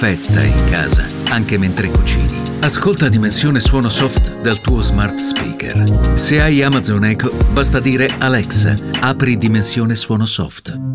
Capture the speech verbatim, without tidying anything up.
perfetta in casa, anche mentre cucini. Ascolta Dimensione Suono Soft dal tuo smart speaker. Se hai Amazon Echo, basta dire Alexa, apri Dimensione Suono Soft.